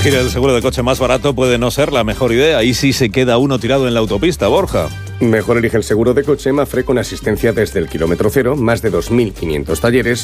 Elegir el seguro de coche más barato puede no ser la mejor idea. Y si se queda uno tirado en la autopista, Borja. Mejor elige el seguro de coche Mapfre con asistencia desde el kilómetro cero, más de 2.500 talleres